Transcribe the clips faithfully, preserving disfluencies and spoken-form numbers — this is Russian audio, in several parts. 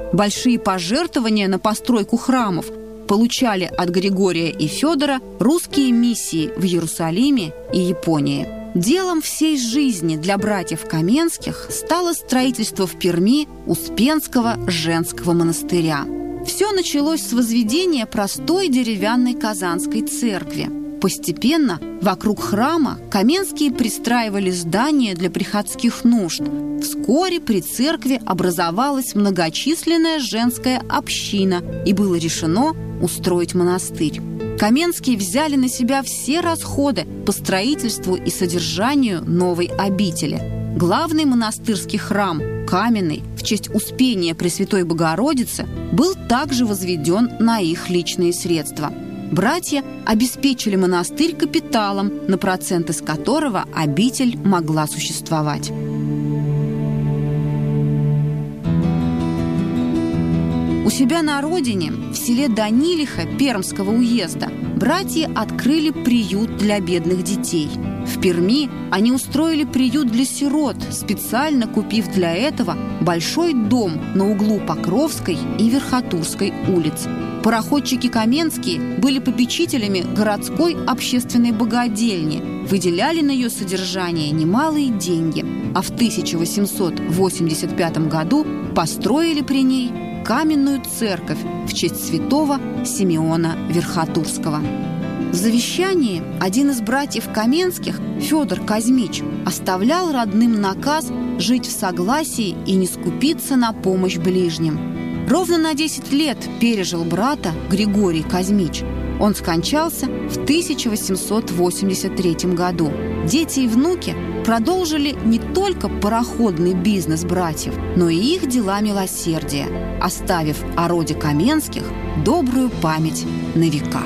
Большие пожертвования на постройку храмов получали от Григория и Федора русские миссии в Иерусалиме и Японии. Делом всей жизни для братьев Каменских стало строительство в Перми Успенского женского монастыря. Все началось с возведения простой деревянной Казанской церкви. Постепенно вокруг храма Каменские пристраивали здания для приходских нужд. Вскоре при церкви образовалась многочисленная женская община, и было решено устроить монастырь. Каменские взяли на себя все расходы по строительству и содержанию новой обители. Главный монастырский храм, каменный, в честь Успения Пресвятой Богородицы, был также возведен на их личные средства. Братья обеспечили монастырь капиталом, на проценты с которого обитель могла существовать. У себя на родине, в селе Данилиха Пермского уезда, братья открыли приют для бедных детей. В Перми они устроили приют для сирот, специально купив для этого большой дом на углу Покровской и Верхотурской улиц. Пароходчики Каменские были попечителями городской общественной богадельни, выделяли на ее содержание немалые деньги, а в тысяча восемьсот восемьдесят пятом году построили при ней каменную церковь в честь святого Симеона Верхотурского. В завещании один из братьев Каменских, Федор Казмич, оставлял родным наказ жить в согласии и не скупиться на помощь ближним. Ровно на десять лет пережил брата Григорий Казмич. Он скончался в тысяча восемьсот восемьдесят третьем году. Дети и внуки продолжили не только пароходный бизнес братьев, но и их дела милосердия, оставив о роде Каменских добрую память на века.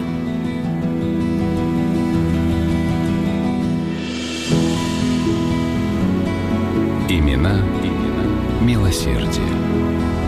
Имена, имена милосердия.